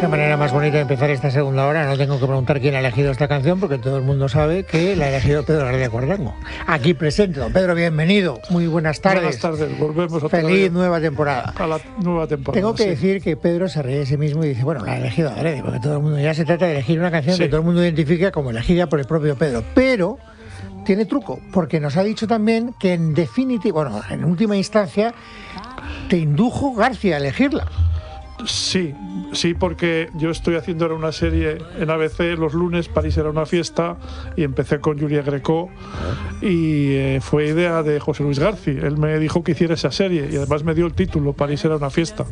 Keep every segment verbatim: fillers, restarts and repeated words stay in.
Qué manera más bonita de empezar esta segunda hora. No tengo que preguntar quién ha elegido esta canción porque todo el mundo sabe que la ha elegido Pedro García Cuartango. Aquí presente, don Pedro, bienvenido. Muy buenas tardes. Buenas tardes, volvemos otra Feliz vez nueva temporada. a la nueva temporada. Tengo que sí. decir que Pedro se ríe de sí mismo y dice, bueno, la ha elegido adrede, porque todo el mundo ya se trata de elegir una canción Sí. que todo el mundo identifica como elegida por el propio Pedro. Pero tiene truco, porque nos ha dicho también que en definitiva, bueno, en última instancia, te indujo García a elegirla. Sí, sí, porque yo estoy haciendo ahora una serie en A B C los lunes, París era una fiesta, y empecé con Julia Greco y eh, fue idea de José Luis García. Él me dijo que hiciera esa serie y además me dio el título, París era una fiesta,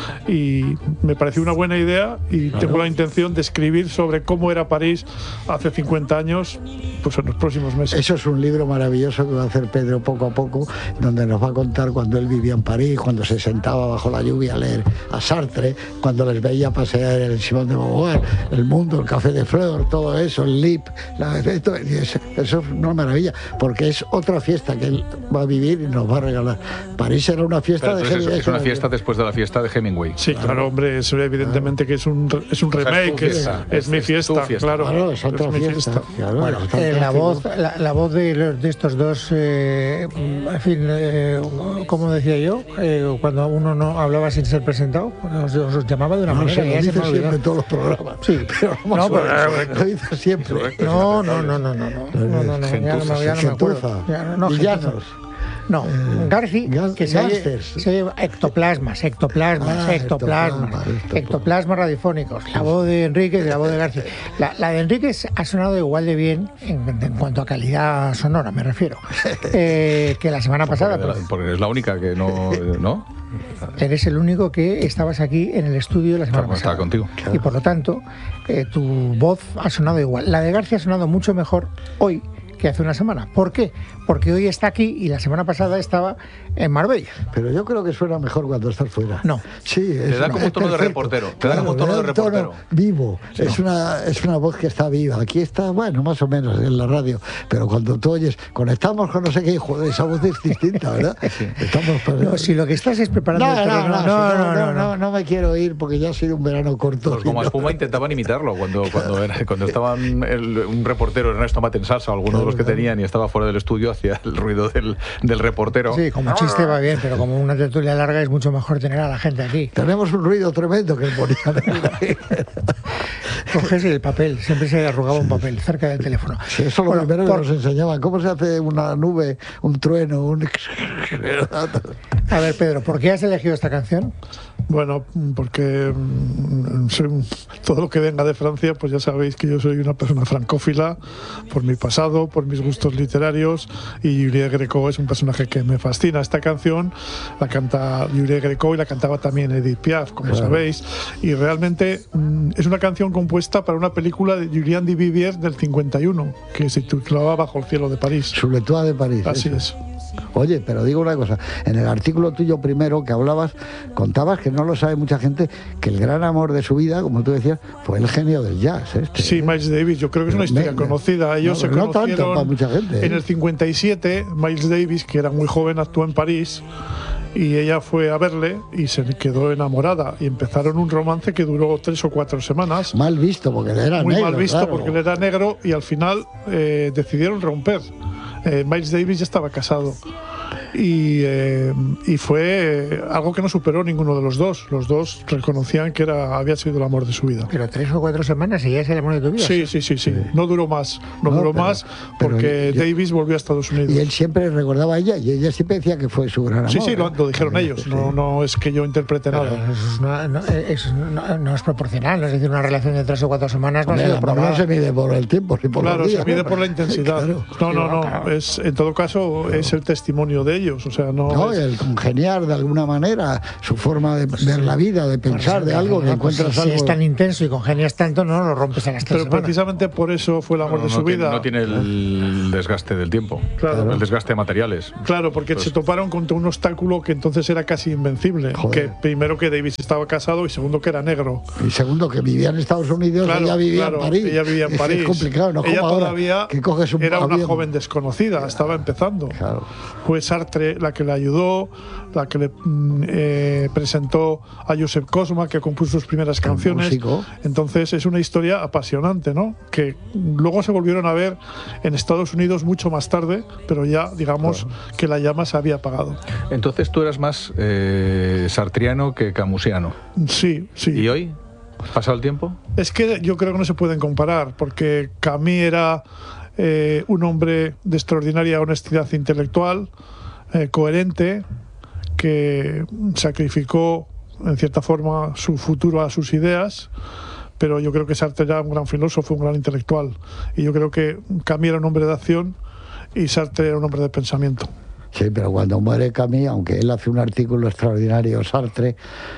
y me pareció una buena idea y claro. Tengo la intención de escribir sobre cómo era París hace cincuenta años, pues en los próximos meses. Eso es un libro maravilloso que va a hacer Pedro poco a poco, donde nos va a contar cuando él vivía en París, cuando se sentaba bajo la lluvia a leer a Sartre, cuando les veía pasear el Simón de Beauvoir, el Mundo, el Café de Fleur, todo eso, el Lip, la, esto, eso, eso es una maravilla, porque es otra fiesta que él va a vivir y nos va a regalar. París era una fiesta de es, es una fiesta después de la fiesta de Hemingway. Sí, claro, claro hombre, es evidentemente que es un, es un remake, es, es, es mi fiesta, fiesta. claro, claro, es otra es mi fiesta. fiesta. Claro, bueno, eh, la voz, la, la voz de, de estos dos, eh, en fin, eh, como decía yo, eh, cuando uno no hablaba sin ser presentado, os, os llamaba de una no, manera. Se lo dice siempre en todos los programas. Sí, pero no, pero, pero, lo dice siempre. No, no, no, no, no, no, no, no, no, ya no, ya no me acuerdo. Ya, no, Villanos. No, eh, Garci, que se oye, se oye ectoplasmas, ectoplasmas, ah, ectoplasmas, ectoplasmas, ectoplasmas radiofónicos. La voz de Enríquez y la voz de Garci. La, la de Enríquez ha sonado igual de bien, en, en cuanto a calidad sonora, me refiero, eh, que la semana pasada. Porque, pues. porque es la única que no... ¿no? Eres el único que estabas aquí en el estudio la semana claro, pasada. Estaba contigo. Y por lo tanto, eh, tu voz ha sonado igual. La de García ha sonado mucho mejor hoy que hace una semana. ¿Por qué? Porque hoy está aquí y la semana pasada estaba en Marbella. Pero yo creo que suena mejor cuando estás fuera. No. Sí, te es da como un tono perfecto. de reportero. Te da como un tono de reportero. Tono vivo. Sí, es, no. una, es una voz que está viva. Aquí está, bueno, más o menos en la radio. Pero cuando tú oyes, conectamos con no sé qué, joder, esa voz es distinta, ¿verdad? Sí. Estamos para... No, si lo que estás es preparando no, el terreno. No, no, no, no, no, no, no, no, no me quiero ir porque ya ha sido un verano corto. Pues como espuma intentaban imitarlo cuando cuando, era, cuando estaban el, un reportero, Ernesto Matensasa, alguno claro, de los que claro. tenían y estaba fuera del estudio, hacía el ruido del, del reportero. Sí, como chiste va bien, pero como una tertulia larga es mucho mejor tener a la gente aquí. Tenemos un ruido tremendo que ponía. Coges el papel, siempre se arrugaba un papel cerca del teléfono. Sí, eso lo bueno, primero por... que nos enseñaban. ¿Cómo se hace una nube, un trueno, un... A ver, Pedro, ¿por qué has elegido esta canción? Bueno, porque soy, todo lo que venga de Francia, pues ya sabéis que yo soy una persona francófila por mi pasado, por mis gustos literarios, y Julia Greco es un personaje que me fascina. Esta canción la canta Julia Greco y la cantaba también Edith Piaf, como claro. sabéis, y realmente mm, es una canción compuesta para una película de Julien Duvivier del cincuenta y uno, que se titulaba Bajo el cielo de París. Sous le toit de París. Así eso. es. Oye, pero digo una cosa, en el artículo tuyo primero que hablabas, contabas que no lo sabe mucha gente, que el gran amor de su vida, como tú decías, fue el genio del jazz. Este, sí, Miles Davis, yo creo que es una historia me, conocida. Ellos no, se no conocieron tanto para mucha gente, ¿eh? En el cincuenta y siete, Miles Davis, que era muy joven, actuó en París, y ella fue a verle y se quedó enamorada y empezaron un romance que duró tres o cuatro semanas. Mal visto, porque él era muy negro. Muy mal visto, claro. porque él era negro, y al final eh, decidieron romper. Eh, Miles Davis ya estaba casado. Y, eh, y fue algo que no superó ninguno de los dos. Los dos reconocían que era, había sido el amor de su vida. Pero tres o cuatro semanas y ya es el amor de tu vida. Sí, sí, sí, sí. No duró más. No, no duró pero, más porque yo, Davis volvió a Estados Unidos. Y él siempre recordaba a ella y ella siempre decía que fue su gran amor. Sí, sí, lo, lo dijeron sí, ellos. sí. No, no es que yo interprete pero nada. Eso, es no, no, eso no, no es proporcional. Es decir, una relación de tres o cuatro semanas no, Hombre, no, no se mide por el tiempo ni por claro, los días. se mide por la intensidad. Claro. No, no, no. Claro. Es, en todo caso, claro. es el testimonio de ellos. O sea, no. No, el congeniar de alguna manera, su forma de pues ver sí. la vida, de pensar, de algo, que no, encuentras pues si, algo. Si es tan intenso y congenias tanto, no lo rompes en las tres Pero semanas. precisamente por eso fue el amor no, de no su tiene, vida. No tiene el desgaste del tiempo, claro. el desgaste de materiales. Claro, porque pues, se toparon contra un obstáculo que entonces era casi invencible. Joder. Que primero que Davis estaba casado y segundo que era negro. Y segundo que vivía en Estados Unidos, claro, ella vivía claro, en París. Ella vivía en París. Es complicado, no ella como todavía ahora, que coges un era avión. una joven desconocida, estaba empezando. Claro. Fue Sartre Sartre la que le ayudó, la que le eh, presentó a Josep Cosma, que compuso sus primeras canciones. Músico. Entonces es una historia apasionante, ¿no? Que luego se volvieron a ver en Estados Unidos mucho más tarde, pero ya, digamos, claro, que la llama se había apagado. Entonces tú eras más eh, sartriano que camusiano. Sí, sí. ¿Y hoy? ¿Has pasado el tiempo? Es que yo creo que no se pueden comparar, porque Camus era eh, un hombre de extraordinaria honestidad intelectual, eh, coherente, que sacrificó en cierta forma su futuro a sus ideas, pero yo creo que Sartre era un gran filósofo, un gran intelectual, y yo creo que Camus era un hombre de acción y Sartre era un hombre de pensamiento. Sí, pero cuando muere Camus, aunque él hace un artículo extraordinario, Sartre,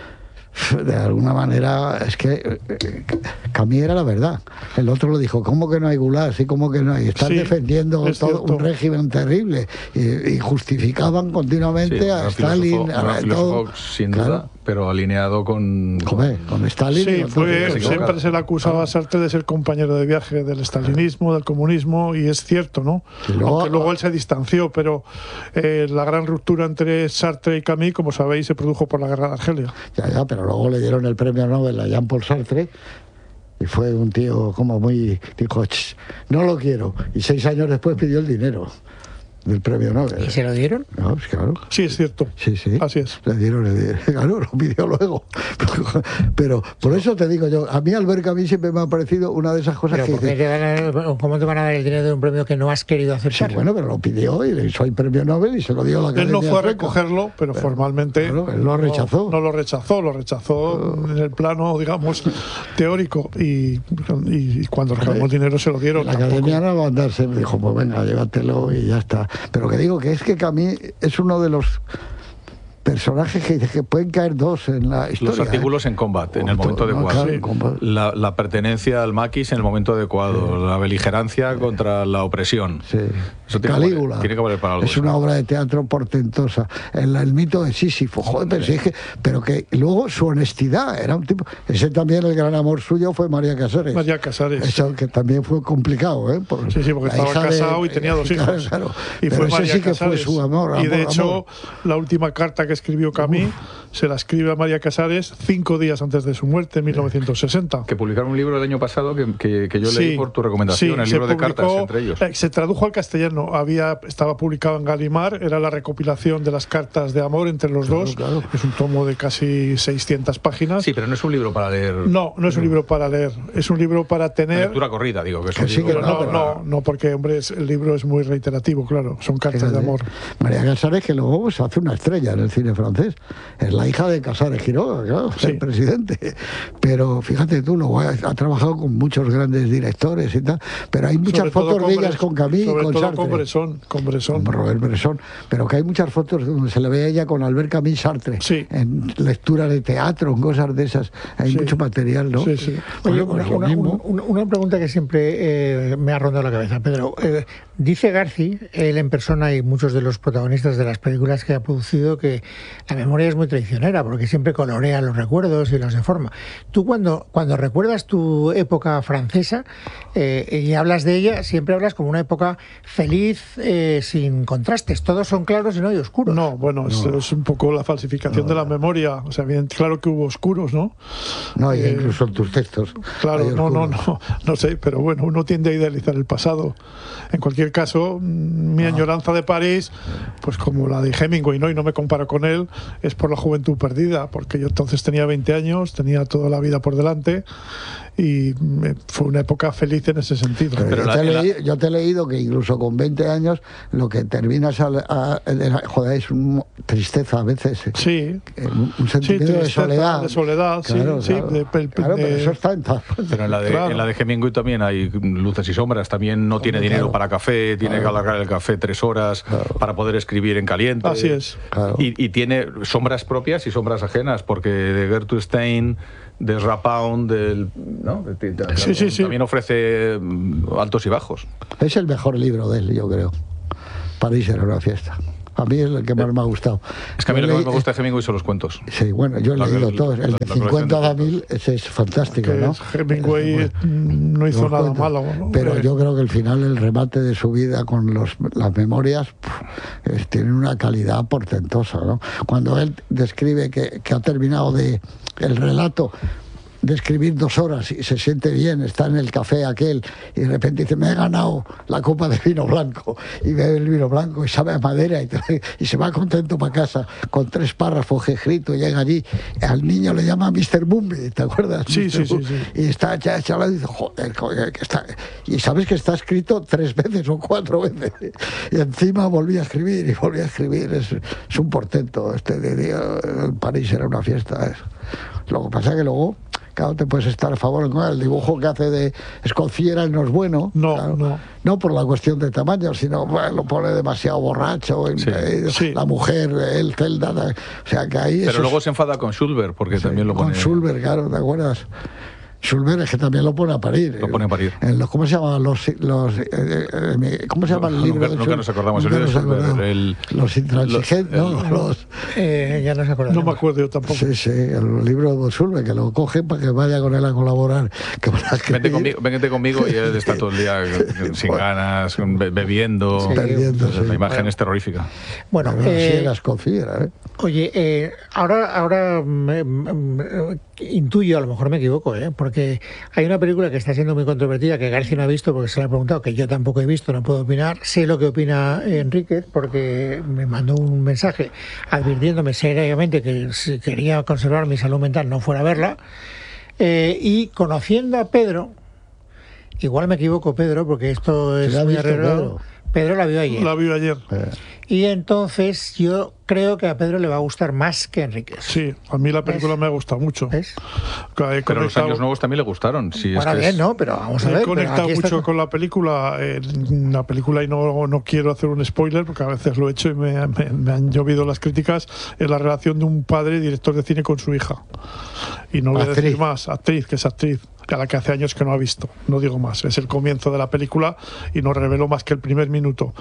de alguna manera, es que Camus era la verdad. El otro lo dijo, ¿cómo que no hay gulag? Sí, ¿cómo que no hay? Están sí, defendiendo todo un régimen terrible y, y justificaban continuamente sí, a Stalin. Filósofo, a filósofo, todo. Sin duda, claro, pero alineado con... Joder, con Stalin. Sí, fue, siempre se le acusaba a Sartre de ser compañero de viaje del stalinismo, del comunismo, y es cierto, ¿no? Luego, Aunque luego él se distanció, pero eh, la gran ruptura entre Sartre y Camus, como sabéis, se produjo por la guerra de Argelia. Ya, ya, pero luego le dieron el premio Nobel a Jean-Paul Sartre y fue un tío como muy... dijo, no lo quiero, y seis años después pidió el dinero del premio Nobel. ¿Y se lo dieron? No, pues claro. Sí, es cierto. Sí, sí. Así es. Le dieron el dinero. Claro, lo pidió luego. Pero por eso te digo yo, a mí Albert Camus siempre me ha parecido una de esas cosas pero que... Dice, te van a, ¿cómo te van a dar el dinero de un premio que no has querido aceptar? Sí, bueno, pero lo pidió y le hizo el premio Nobel y se lo dio a la Academia. Él no fue a Sueca. recogerlo, pero, pero formalmente... Claro, él lo rechazó. No, no lo rechazó, lo rechazó uh, en el plano, digamos, teórico. Y, y, y cuando reclamó el dinero se lo dieron. La Academia no va a andarse, me dijo, pues venga, llévatelo y ya está. Pero que digo que es que Camus es uno de los personajes que dice que pueden caer dos en la historia. Los artículos ¿eh? en combate, en el momento no, adecuado. Claro, sí. la, la pertenencia al maquis en el momento adecuado, sí. La beligerancia sí. contra la opresión. Sí. Eso tiene Calígula. Que valer, tiene que valer para algo. Es eso. una obra de teatro portentosa. El, el mito de Sísifo, joder, pero, sí, es que, pero que luego su honestidad era un tipo... Ese también, el gran amor suyo fue María Casares. María Casares. Eso que también fue complicado, ¿eh? Por sí, sí, porque estaba casado de, y tenía dos hijos. Claro, claro. Y pero fue ese María sí que Casares. fue su amor, amor Y de hecho, amor. la última carta que escribió Camus se la escribe a María Casares cinco días antes de su muerte, en mil novecientos sesenta. Que publicaron un libro el año pasado que, que, que yo sí, leí por tu recomendación, sí, el libro publicó, de cartas entre ellos. Eh, se tradujo al castellano, había estaba publicado en Gallimard, era la recopilación de las cartas de amor entre los claro, dos. Claro. Es un tomo de casi seiscientas páginas. Sí, pero no es un libro para leer. No, no es un libro para leer, es un libro para tener... La lectura corrida, digo. Que es que un sí, libro que no, para... no, no, porque, hombre, es, el libro es muy reiterativo, claro, son cartas Fíjate, de amor. María Casares, que luego se hace una estrella en el cine francés, es la hija de Casares Quiroga, claro, sí. el presidente. Pero fíjate tú, luego ha, ha trabajado con muchos grandes directores y tal, pero hay muchas fotos de ellas con Camus, sobre con todo Sartre. con Bresson, con Bresson. Con Robert Bresson, pero que hay muchas fotos donde se le ve a ella con Albert Camus Sartre, sí. en lectura de teatro, en cosas de esas, hay sí. mucho material, ¿no? Sí, sí. Oye, una, una, una, una pregunta que siempre eh, me ha rondado la cabeza, Pedro. Eh, dice Garci, él en persona y muchos de los protagonistas de las películas que ha producido, que la memoria es muy traicionera, porque siempre colorea los recuerdos y los deforma. Tú cuando, cuando recuerdas tu época francesa eh, y hablas de ella, siempre hablas como una época feliz, eh, sin contrastes. Todos son claros y no hay oscuros. No, bueno, no. Es, es un poco la falsificación no. de la memoria. O sea, bien, claro que hubo oscuros, ¿no? No, y eh, incluso en tus textos. Claro, no, no, no, no sé, pero bueno, uno tiende a idealizar el pasado. En cualquier caso, mi ah. añoranza de París, pues como la de Hemingway, ¿no? Y no me comparo con él, es por la juventud perdida, porque yo entonces tenía veinte años, tenía toda la vida por delante y fue una época feliz en ese sentido. Pero Pero yo, la, te leí, la... yo te he leído que incluso con veinte años lo que terminas a, a, a joder, es una tristeza a veces. Sí. Un, un sentimiento sí, de soledad. De soledad, claro, sí. Claro, sí de, de, claro pero de... eso está en todas partes. Pero en la, de, claro. en la de Hemingway también hay luces y sombras. También no tiene claro. dinero para café, tiene claro. que alargar el café tres horas claro. para poder escribir en caliente. Así es. Claro. Y, y tiene sombras propias y sombras ajenas, porque de Gertrude Stein, de Rapound, del, ¿no? de, de, de, sí, sí, sí. también ofrece altos y bajos. Es el mejor libro de él, yo creo. París era una fiesta. para mí es el que más me ha gustado. Es que a mí lo que más me gusta de Hemingway son los cuentos. Sí, bueno, yo he La- leído la- todos. El la- de la cincuenta colección a de mil, ese es fantástico, Que ¿no? es- Hemingway no hizo Los nada cuentos. malo, ¿no? Pero Eh, yo creo que el final, el remate de su vida con los, las memorias, puf, es- tiene una calidad portentosa, ¿no? Cuando él describe que, que ha terminado de el relato de escribir dos horas y se siente bien, está en el café aquel y de repente dice, me he ganado la copa de vino blanco, y bebe el vino blanco y sabe a madera y, te- y se va contento para casa con tres párrafos escritos, llega allí, al niño le llama mister Bumby, ¿te acuerdas? Sí, mister sí, sí, Bumby. sí. Y está ya echado y dice, joder, joder, que está... y sabes que está escrito tres veces o cuatro veces, y encima volví a escribir y volví a escribir, es, es un portento, este de día en París era una fiesta, es. Lo que pasa es que luego, claro, te puedes estar a favor con el dibujo que hace de Escociera no es bueno. No, claro. no. No por la cuestión de tamaño, sino bueno, lo pone demasiado borracho. Sí, eh, sí. La mujer, el Zelda. O sea que ahí. Pero eso luego es- se enfada con Schulberg, porque sí, también lo pone... Con Schulberg, claro, ¿te acuerdas? Schulberg es que también lo pone a parir. Lo pone a parir. En los, ¿Cómo se llama? Los, los, eh, eh, ¿Cómo se llama el Nunca- libro? de nunca Schulberg? nos acordamos. El Nunca libro de nos Schulberg, acordamos. el- Los intransigentes, lo- ¿no? el- Los, Eh, ya no se acuerda. No me acuerdo yo tampoco. Sí, sí, el libro de Schulberg, que lo coge para que vaya con él a colaborar. Que van a Vente escribir. conmigo, vente conmigo y él está todo el día sin ganas, be- bebiendo. Sí. Perdiendo, sí. La imagen es terrorífica. Bueno, Pero eh, sí era Escociera, ¿eh? oye, eh, ahora, ahora me- me- intuyo, a lo mejor me equivoco, ¿eh? Porque hay una película que está siendo muy controvertida, que García no ha visto porque se le ha preguntado, que yo tampoco he visto, no puedo opinar. Sé lo que opina Enríquez porque me mandó un mensaje advirtiéndome seriamente que si quería conservar mi salud mental no fuera a verla. Eh, y conociendo a Pedro, igual me equivoco, Pedro, porque esto ¿Se es la ha muy visto, arriesgado. Pedro? Pedro la vio ayer. La vi ayer. Eh, Y entonces yo creo que a Pedro le va a gustar más que a Enríquez. Sí, a mí la película ¿Ves? me ha gustado mucho. ¿Ves? He Pero los conectado- años nuevos también le gustaron. Sí, es Bueno, que bien, es- ¿no? Pero vamos a He ver. pero conectado aquí está- mucho con la película, eh, la película, y no, no quiero hacer un spoiler porque a veces lo he hecho y me, me- me han llovido las críticas, es la relación de un padre director de cine con su hija. Y no voy a Actriz. decir más, actriz, que es actriz, a la que hace años que no ha visto, no digo más, es el comienzo de la película y no revelo más que el primer minuto.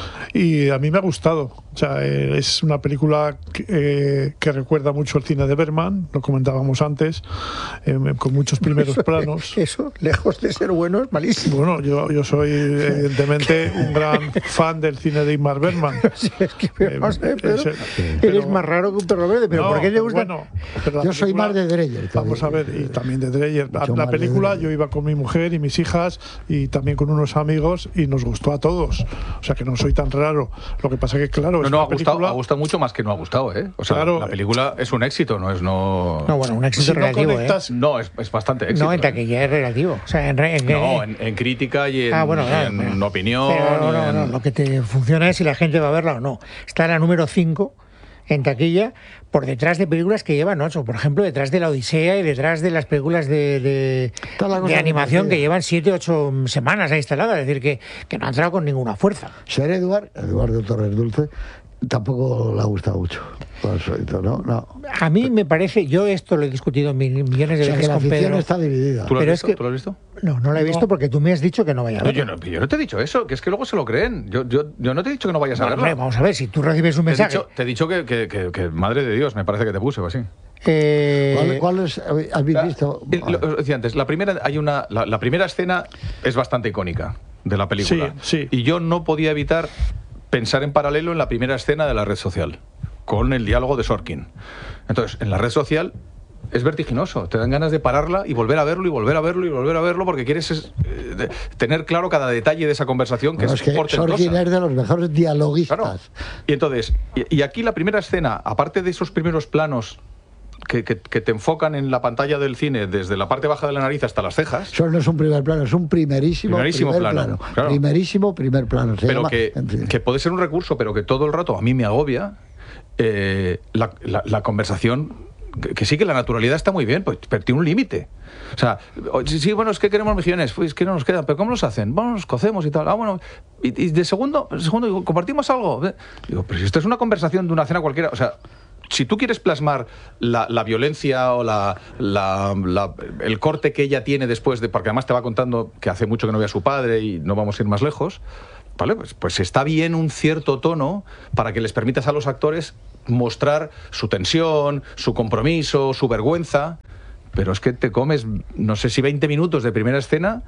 Y a mí me ha gustado, o sea, eh, es una película que, eh, que recuerda mucho el cine de Bergman, lo comentábamos antes, eh, con muchos primeros planos. Eso, lejos de ser bueno, es malísimo. Bueno, yo, yo soy evidentemente un gran fan del cine de Ingmar Bergman. Sí, es que, Eh, vamos a ver, Pedro, ese- eres pero- más raro que un perro verde, pero No, ¿por qué te gusta? Bueno, pero la Yo soy película- más de Dreyer. Vamos a ver, y también de Dreyer. La, Mucho la más de película, Dreyer. yo iba con mi mujer y mis hijas y también con unos amigos y nos gustó a todos. O sea que no soy tan raro. Lo que pasa que, claro, No, es no, una ha gustado, película- ha gustado mucho más que no ha gustado, ¿eh? O sea, Claro. la película es un éxito, no es no. No, bueno, un éxito Si no relativo, conectas- No, es, es bastante ¿eh? éxito. No, en ¿eh? taquilla es relativo. O sea, en, re- en- No, en, en crítica y en, Ah, bueno, claro, en pero- opinión. pero no, y no, en- no, lo que te funciona es si la gente va a verla o no. Está la número cinco en taquilla por detrás de películas que llevan ocho. Por ejemplo, detrás de La Odisea y detrás de las películas de, de, Está la cosa de animación repartida. que llevan siete, ocho semanas ahí instaladas. Es decir, que, que no han entrado con ninguna fuerza. Ser Eduard, Eduardo Torres Dulce, tampoco le ha gustado mucho. Por supuesto, ¿no? No. A mí me parece, yo esto lo he discutido mil- millones O de sea, que veces la con afición Pedro. está dividida. ¿Tú lo has Pero es visto? que- ¿Tú lo has visto? No, no la he visto porque tú me has dicho que no vaya a No, verla. yo, no, yo no te he dicho eso, que es que luego se lo creen. Yo, yo, yo no te he dicho que no vayas a No, verla. hombre, vamos a ver, si tú recibes un Te he mensaje. dicho, te he dicho que, que- que- que, madre de Dios, me parece que te puse o así. eh, ¿Cuál, cuál es, habéis visto? Eh, lo- os decía antes, la primera, hay una, la, la primera escena es bastante icónica de la película. Sí, sí. Y yo no podía evitar pensar en paralelo en la primera escena de la red social, con el diálogo de Sorkin. Entonces, en la red social es vertiginoso, te dan ganas de pararla y volver a verlo y volver a verlo y volver a verlo porque quieres es, eh, de- tener claro cada detalle de esa conversación que Bueno, es, es que portentosa. Sorkin es de los mejores dialoguistas. Claro. Y entonces, y, y aquí la primera escena, aparte de esos primeros planos que, que- que te enfocan en la pantalla del cine desde la parte baja de la nariz hasta las cejas, Eso no es un primer plano, es un primerísimo, Primerísimo primer plano, plano. claro. Primerísimo primer plano. Se pero llama- que, en fin. que puede ser un recurso, pero que todo el rato a mí me agobia, eh, la, la- la conversación. Que, que sí que la naturalidad está muy bien, pues, pero tiene un límite. O sea, o- sí, sí, bueno, es que queremos mejillones, pues es que no nos quedan, pero ¿cómo los hacen? Bueno, los cocemos y tal. Ah, bueno, y, y de segundo, segundo, digo, ¿compartimos algo? Digo, pero si esto es una conversación de una cena cualquiera, o sea, si tú quieres plasmar la, la violencia o la, la- la- el corte que ella tiene después de, porque además te va contando que hace mucho que no ve a su padre y no vamos a ir más lejos, Vale, pues, pues está bien un cierto tono para que les permitas a los actores mostrar su tensión, su compromiso, su vergüenza, pero es que te comes, no sé si veinte minutos de primera escena,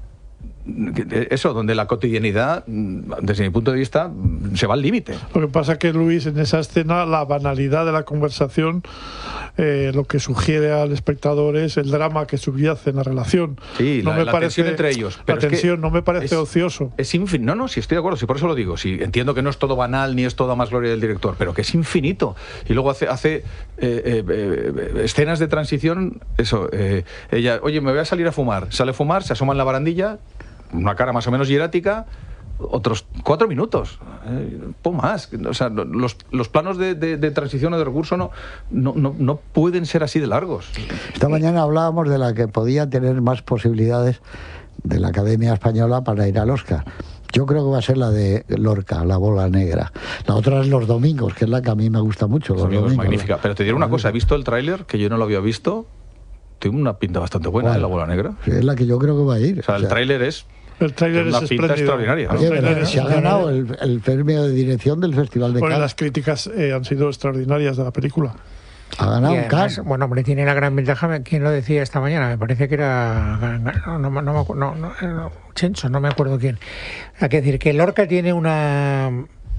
eso, donde la cotidianidad, desde mi punto de vista, se va al límite. Lo que pasa es que, Luis, en esa escena, la banalidad de la conversación, eh, lo que sugiere al espectador es el drama que subyace en la relación. Sí, no la, me la parece, tensión entre ellos. Pero la es tensión que no me parece es, ocioso. Es infin- no, no, sí estoy de acuerdo, sí, por eso lo digo. Sí, entiendo que no es todo banal ni es toda más gloria del director, pero que es infinito. Y luego hace, hace eh, eh, eh, escenas de transición, eso, eh, ella, oye, me voy a salir a fumar. Sale a fumar, se asoma en la barandilla, una cara más o menos hierática, otros cuatro minutos, eh, poco más. O sea, los, los planos de, de, de transición o de recurso no, no, no, no pueden ser así de largos. Esta mañana hablábamos de la que podía tener más posibilidades de la Academia Española para ir al Oscar. Yo creo que va a ser la de Lorca, La bola negra. La otra es Los domingos, que es la que a mí me gusta mucho. Los Domingos, domingos, magnífica. Pero te diré una cosa, he visto el tráiler, que yo no lo había visto, tiene una pinta bastante buena, Bueno, ¿eh? La bola negra. Sí, es la que yo creo que va a ir. O sea, el O sea, tráiler es El tráiler una es pinta espléndido. extraordinaria, ¿no? Oye, El pero tráiler se ha es ganado el, el premio de dirección del Festival de Porque Cannes. las críticas eh, han sido extraordinarias de la película. Ha ganado Y un además, Cannes. bueno, hombre, tiene la gran ventaja, ¿quién lo decía esta mañana? Me parece que era, no, no, no, me acu- no, no, no, Chencho, no me acuerdo quién. Hay que decir que Lorca tiene una...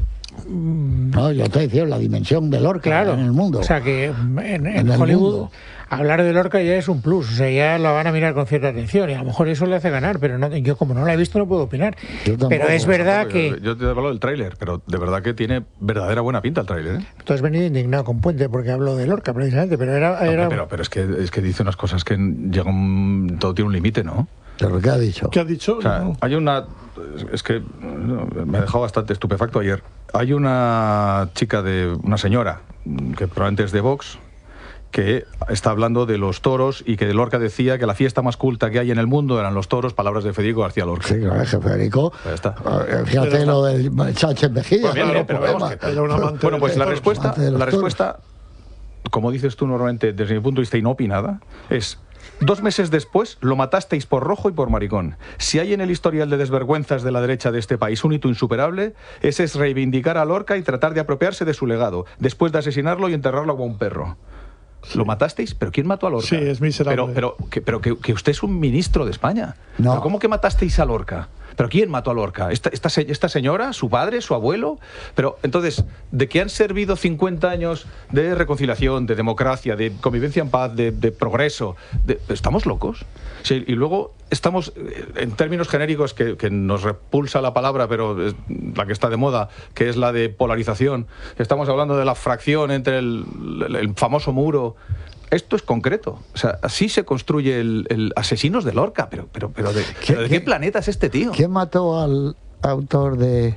No, yo te decía, la dimensión de Lorca Claro, en el mundo. o sea que en, en En el Hollywood mundo. hablar de Lorca ya es un plus, o sea, ya la van a mirar con cierta atención y a lo mejor eso le hace ganar, pero no, yo como no la he visto no puedo opinar. Yo tampoco. Pero es verdad que... Yo te hablo del tráiler, pero de verdad que tiene verdadera buena pinta el tráiler, ¿eh? Tú has venido indignado con Puente porque hablo de Lorca precisamente, pero era... Hombre, era... pero, pero es que es que dice unas cosas que llega un, todo tiene un límite, ¿no? ¿Pero qué ha dicho? ¿Qué ha dicho? O sea, No. hay una... Es que no, me ha dejado bastante estupefacto ayer. Hay una chica, de una señora, que probablemente es de Vox, que está hablando de los toros y que Lorca decía que la fiesta más culta que hay en el mundo eran los toros, palabras de Federico García Lorca. Sí, claro, es que Federico. Pues ya está. eh, Fíjate Pero lo del Sánchez Mejía. Pues bien, claro, bien, pero poema. vamos, que- Era un amante Bueno, de pues los la toros. respuesta, Amante de los la toros. respuesta, como dices tú normalmente, desde mi punto de vista inopinada, es: dos meses después lo matasteis por rojo y por maricón. Si hay en el historial de desvergüenzas de la derecha de este país un hito insuperable, ese es reivindicar a Lorca y tratar de apropiarse de su legado, después de asesinarlo y enterrarlo como un perro. ¿Lo matasteis? ¿Pero quién mató a Lorca? Sí, es miserable. Pero, pero, que, pero que, que usted es un ministro de España. No. ¿Pero cómo que matasteis a Lorca? ¿Pero quién mató a Lorca? ¿Esta, esta, se- esta señora? ¿Su padre? ¿Su abuelo? Pero entonces, ¿de qué han servido cincuenta años de reconciliación, de democracia, de convivencia en paz, de, de progreso? De- ¿Estamos locos? Sí, y luego estamos, eh, en términos genéricos, que, que nos repulsa la palabra, pero es la que está de moda, que es la de polarización. Estamos hablando de la fracción entre el, el- el famoso muro. Esto es concreto. O sea, así se construye el, el asesinos de Lorca. Pero, pero, pero ¿de, ¿Qué- pero ¿de qué qué- planeta es este tío? ¿Quién mató al autor de...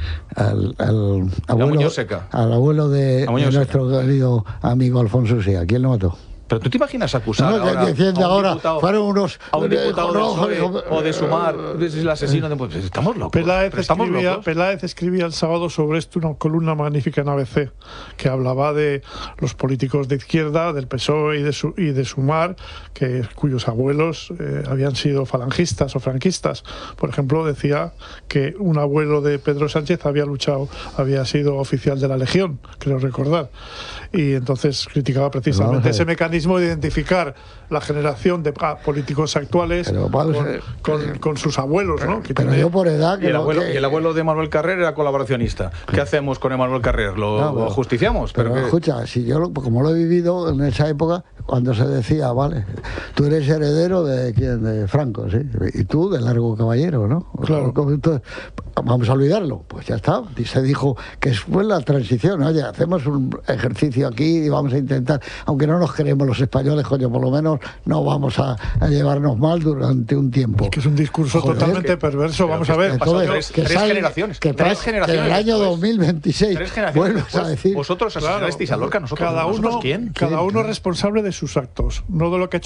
al, al abuelo, Muñoz Seca. al abuelo de, A Muñoz de nuestro querido amigo Alfonso Usía? ¿Quién lo mató? Pero tú te imaginas acusar No, que ahora, defiende a un ahora, diputado, fueron unos- a un diputado del no, PSOE no, o de Sumar, es el asesino de... Pues estamos locos. Peláez pero estamos escribía, locos. Peláez escribía el sábado sobre esto una columna magnífica en A B C que hablaba de los políticos de izquierda, del P S O E y de, su, y de Sumar, que, cuyos abuelos eh, habían sido falangistas o franquistas. Por ejemplo, decía que un abuelo de Pedro Sánchez había luchado, había sido oficial de la Legión, creo recordar. Y entonces criticaba precisamente Pero, ese mecanismo de identificar la generación de ah, políticos actuales Pero, vamos, con, eh, con- con sus abuelos, ¿no? Que Pero tiene- yo por edad... Y Que el, no- abuelo, que- y el abuelo de Manuel Carrer era colaboracionista. ¿Qué hacemos con Manuel Carrer? ¿Lo, No, pero- lo justiciamos? Pero, que- escucha, si yo lo- como lo he vivido en esa época, cuando se decía, vale, tú eres heredero de quién, de Franco, ¿sí? Y tú de Largo Caballero, ¿no? Claro. Como entonces, vamos a olvidarlo. Pues ya está. Y se dijo que fue la transición. Oye, hacemos un ejercicio aquí y vamos a intentar, aunque no nos queremos los españoles, coño, por lo menos no vamos a, a llevarnos mal durante un tiempo. que es un discurso Joder, totalmente que- perverso. pero Vamos que a ver. ha pasado Entonces, tres- que tres sale- generaciones, que, tres traes- generaciones que en el año después. dos mil veintiséis Tres generaciones vuelves a después, decir... vosotros asesinasteis a Lorca, nosotros, cada ¿nosotros uno, quién? cada ¿Quién? uno responsable de sus actos, no de lo que ha hecho su padre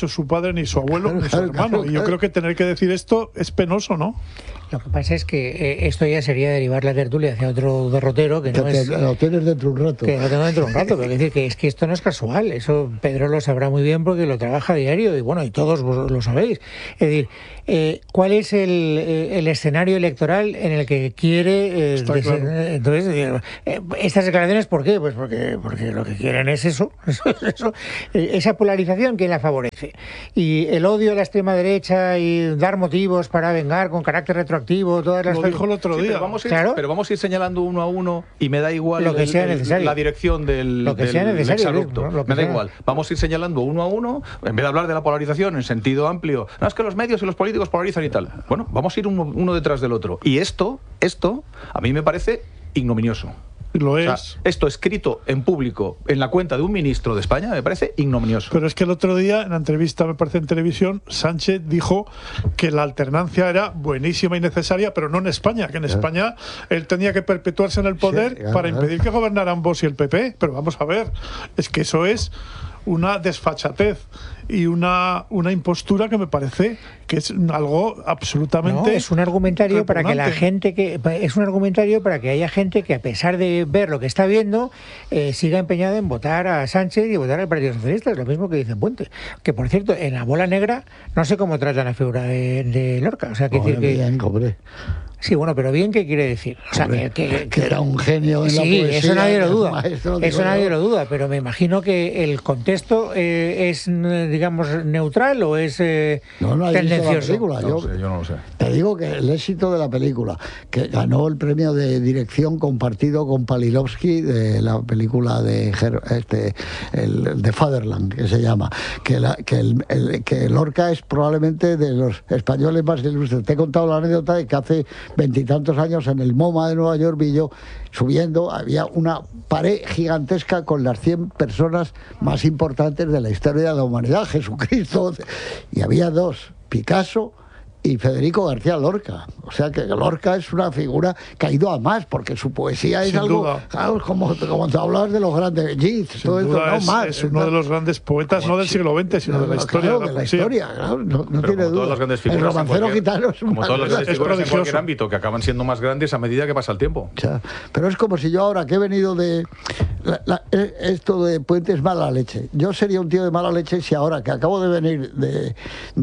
padre, ni su abuelo, ni su hermano. Y yo creo que tener que decir esto es penoso, ¿no? Lo que pasa es que eh, esto ya sería derivar la tertulia hacia otro derrotero que, que no te, es... Lo tienes dentro de un rato. Que lo tengo dentro de un rato, pero es decir que es que esto no es casual. Eso Pedro lo sabrá muy bien porque lo trabaja a diario y bueno, y todos vos lo sabéis. Es decir, eh, ¿cuál es el, el escenario electoral en el que quiere... Eh, des... claro. Entonces, eh, estas declaraciones, ¿por qué? Pues porque, porque lo que quieren es eso, eso, eso eh, esa polarización que la favorece. Y el odio a la extrema derecha y dar motivos para vengar con carácter retroactivo. Todas las lo dijo el otro día. Sí, pero, vamos a ir, claro. pero vamos a ir señalando uno a uno y me da igual lo que el, sea el, necesario. la dirección del, lo que del sea necesario, exabrupto. ¿no? Lo que me da sea. igual. Vamos a ir señalando uno a uno, en vez de hablar de la polarización en sentido amplio. No, es que los medios y los políticos polarizan y tal. Bueno, vamos a ir uno, uno detrás del otro. Y esto, esto, a mí me parece ignominioso. Lo es. O sea, esto escrito en público en la cuenta de un ministro de España me parece ignominioso. Pero es que el otro día, en la entrevista, me parece en televisión, Sánchez dijo que la alternancia era buenísima y necesaria, pero no en España, que en España él tenía que perpetuarse en el poder sí, claro, para impedir que gobernaran Vox y el P P. Pero vamos a ver, es que eso es una desfachatez y una, una impostura que me parece que es algo absolutamente no, es un argumentario repugnante. Para que la gente que es un argumentario para que haya gente que a pesar de ver lo que está viendo eh, siga empeñada en votar a Sánchez y votar al Partido Socialista. Es lo mismo que dice Puente, que por cierto en la bola negra no sé cómo tratan la figura de, de Lorca, o sea que, Oye, decir que bien, hombre. Sí, bueno, pero bien, ¿qué quiere decir? O sea, Hombre, que, que, que era un genio en sí, la poesía. Eso nadie lo duda. Maestro, eso nadie yo. lo duda, pero me imagino que el contexto eh, es, digamos, neutral o es eh, no, no tendencioso. Película. No Yo, sé, yo no lo sé. Te digo que el éxito de la película, que ganó el premio de dirección compartido con Palilovsky de la película de este, el, de Fatherland, que se llama, que, la, que, el, el, que Lorca es probablemente de los españoles más ilustres. Te he contado la anécdota de que hace veintitantos años en el MoMA de Nueva York vi yo subiendo, había una pared gigantesca con las cien personas más importantes de la historia de la humanidad, Jesucristo, y había dos, Picasso y Federico García Lorca. O sea que Lorca es una figura que ha ido a más, porque su poesía es Sin algo, duda. Claro, como, como tú hablabas de los grandes Yeats, todo esto, no es, más. es uno de los grandes poetas, no del siglo veinte, sino de la historia. Claro, de la, de la poesía. historia, claro, no, no tiene como duda. todas las grandes figuras el romancero cualquier, gitano es como todas las grandes es figuras en prodigioso. cualquier ámbito, que acaban siendo más grandes a medida que pasa el tiempo. O sea, pero es como si yo ahora que he venido de... La, la, esto de Puente es mala leche. Yo sería un tío de mala leche si ahora que acabo de venir de,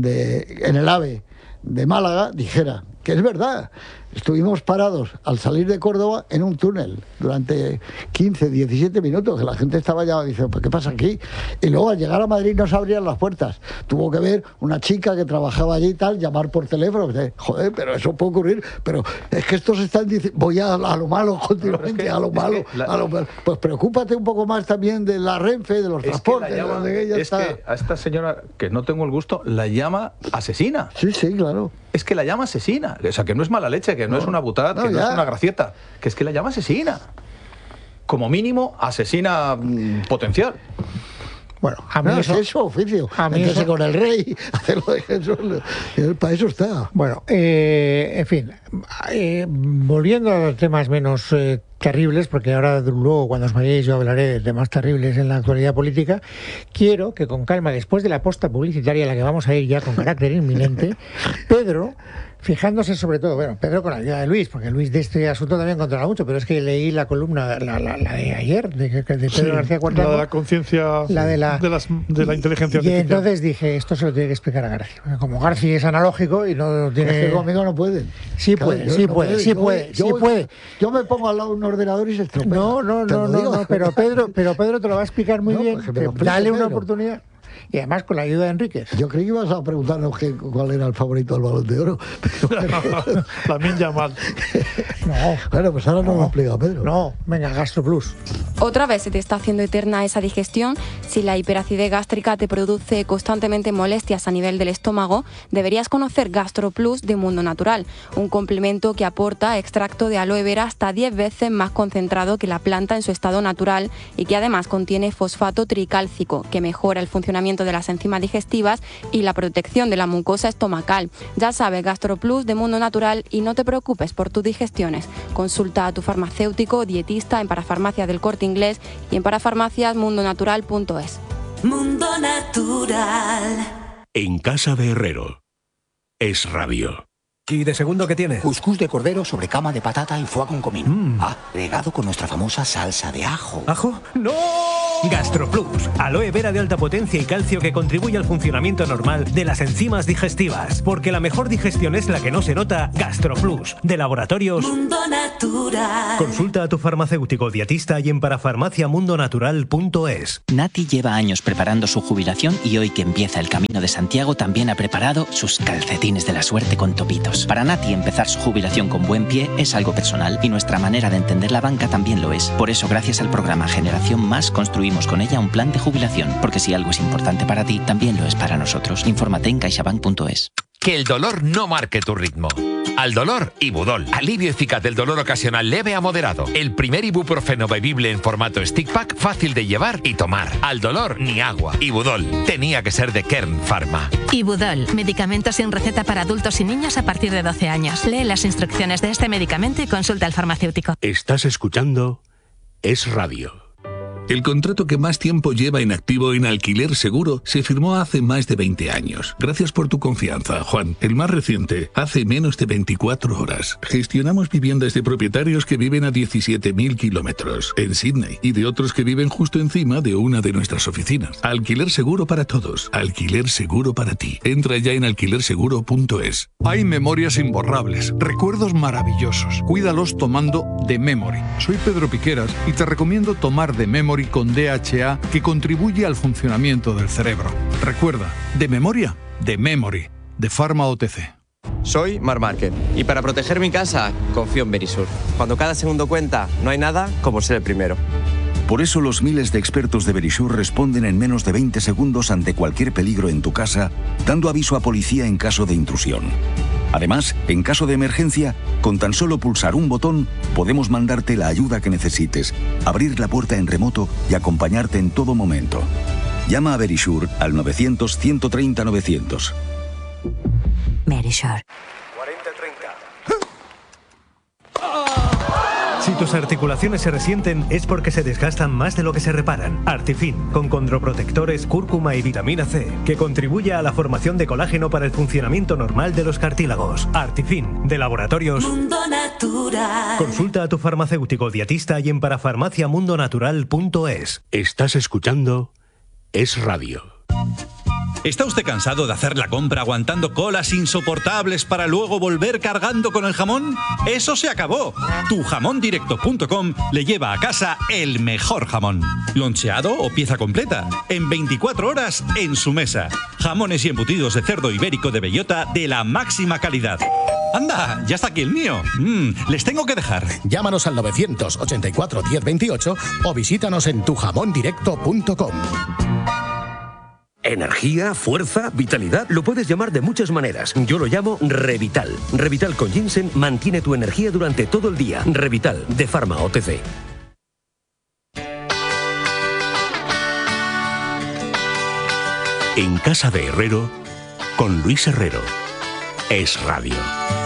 de en el AVE de Málaga dijera que es verdad. Estuvimos parados al salir de Córdoba en un túnel durante quince, diecisiete minutos, que la gente estaba ya diciendo, ¿pues qué pasa aquí? Y luego al llegar a Madrid no se abrían las puertas. Tuvo que ver una chica que trabajaba allí y tal, llamar por teléfono. Dice, joder, pero eso puede ocurrir. Pero es que estos están diciendo, voy a, a lo malo continuamente, no, es que, a lo malo, que la, a lo malo. Pues preocúpate un poco más también de la Renfe, de los transportes. Que llama, de ella es está. que a esta señora, que no tengo el gusto, la llama asesina. Sí, sí, claro. Es que la llama asesina. O sea, que no es mala leche, que no, no es una butada, no, que no ya. es una gracieta, que es que la llama asesina. Como mínimo, asesina mmm, potencial. Bueno, a mí no, eso, es su oficio. A mí Meterse eso, con el rey, hacerlo de Jesús, para eso está. Bueno, eh, en fin, eh, volviendo a temas menos eh, terribles, porque ahora luego cuando os vayáis yo hablaré de temas terribles en la actualidad política, quiero que con calma, después de la posta publicitaria a la que vamos a ir ya con carácter inminente, Pedro, fijándose sobre todo, bueno, Pedro con la ayuda de Luis, porque Luis de este asunto también controla mucho, pero es que leí la columna, la, la, la de ayer, de, de Pedro sí, García Cuartado. La de la conciencia, la de la, de, las, de la inteligencia y, y artificial. entonces dije, esto se lo tiene que explicar a García. Como García es analógico y no tiene... Es que conmigo no puede. Sí claro, puede, sí no puede, puede, sí yo, puede, yo, sí puede. Yo me pongo al lado de un ordenador y se estropea. No, no, no, no, no, pero Pedro, pero Pedro te lo va a explicar muy no, bien. Pues que dale una Pedro. oportunidad. Y además con la ayuda de Enríquez. Yo creí que ibas a preguntarnos que, cuál era el favorito del Balón de Oro. Lamine Yamal. No. Bueno, pues ahora no, no lo explica Pedro. No, venga, GastroPlus. Otra vez se te está haciendo eterna esa digestión. Si la hiperacidez gástrica te produce constantemente molestias a nivel del estómago, deberías conocer GastroPlus de Mundo Natural, un complemento que aporta extracto de aloe vera hasta diez veces más concentrado que la planta en su estado natural y que además contiene fosfato tricálcico, que mejora el funcionamiento de las enzimas digestivas y la protección de la mucosa estomacal. Ya sabes, GastroPlus de Mundo Natural, y no te preocupes por tus digestiones. Consulta a tu farmacéutico o dietista en Parafarmacias del Corte Inglés y en parafarmacias mundo natural punto es. Mundo Natural. En casa de Herrero. Es radio. ¿Y de segundo qué tiene? Cuscús de cordero sobre cama de patata y foie con comino. Mm. Ah, regado con nuestra famosa salsa de ajo. ¿Ajo? ¡No! GastroPlus, aloe vera de alta potencia y calcio que contribuye al funcionamiento normal de las enzimas digestivas. Porque la mejor digestión es la que no se nota. GastroPlus, de Laboratorios Mundo Natural. Consulta a tu farmacéutico dietista y en parafarmacia mundo natural punto es. Nati lleva años preparando su jubilación y hoy que empieza el Camino de Santiago también ha preparado sus calcetines de la suerte con topitos. Para Nati empezar su jubilación con buen pie es algo personal y nuestra manera de entender la banca también lo es. Por eso, gracias al programa Generación Más, construimos con ella un plan de jubilación, porque si algo es importante para ti, también lo es para nosotros. Infórmate en caixabank punto es. Que el dolor no marque tu ritmo. Al dolor, Ibudol. Alivio eficaz del dolor ocasional leve a moderado. El primer ibuprofeno bebible en formato stick pack, fácil de llevar y tomar. Al dolor, ni agua. Ibudol. Tenía que ser de Kern Pharma. Ibudol. Medicamento sin receta para adultos y niños a partir de doce años. Lee las instrucciones de este medicamento y consulta al farmacéutico. Estás escuchando Es Radio. El contrato que más tiempo lleva inactivo en Alquiler Seguro se firmó hace más de veinte años. Gracias por tu confianza, Juan. El más reciente, hace menos de veinticuatro horas. Gestionamos viviendas de propietarios que viven a diecisiete mil kilómetros en Sydney y de otros que viven justo encima de una de nuestras oficinas. Alquiler Seguro para todos. Alquiler Seguro para ti. Entra ya en alquiler seguro punto es. Hay memorias imborrables, recuerdos maravillosos. Cuídalos tomando The Memory. Soy Pedro Piqueras y te recomiendo tomar The Memory con D H A, que contribuye al funcionamiento del cerebro. Recuerda, de memoria, de Memory, de Pharma O T C. Soy Mar Márquez y para proteger mi casa confío en Verisur. Cuando cada segundo cuenta, no hay nada como ser el primero. Por eso los miles de expertos de Verisur responden en menos de veinte segundos ante cualquier peligro en tu casa, dando aviso a policía en caso de intrusión. Además, en caso de emergencia, con tan solo pulsar un botón, podemos mandarte la ayuda que necesites, abrir la puerta en remoto y acompañarte en todo momento. Llama a Verisur al novecientos, ciento treinta, novecientos. Verisur. Si tus articulaciones se resienten es porque se desgastan más de lo que se reparan. Artifin, con condroprotectores, cúrcuma y vitamina C, que contribuye a la formación de colágeno para el funcionamiento normal de los cartílagos. Artifin, de Laboratorios Mundo Natural. Consulta a tu farmacéutico dietista y en parafarmacia mundo natural punto es. Estás escuchando Es Radio. ¿Está usted cansado de hacer la compra aguantando colas insoportables para luego volver cargando con el jamón? ¡Eso se acabó! tu jamón directo punto com le lleva a casa el mejor jamón. Loncheado o pieza completa, en veinticuatro horas en su mesa. Jamones y embutidos de cerdo ibérico de bellota de la máxima calidad. ¡Anda! ¡Ya está aquí el mío! Mm, les tengo que dejar. Llámanos al novecientos ochenta y cuatro diez veintiocho o visítanos en tu jamón directo punto com. Energía, fuerza, vitalidad, lo puedes llamar de muchas maneras. Yo lo llamo Revital. Revital con ginseng mantiene tu energía durante todo el día. Revital, de Pharma O T C. En casa de Herrero, con Luis Herrero. Es Radio.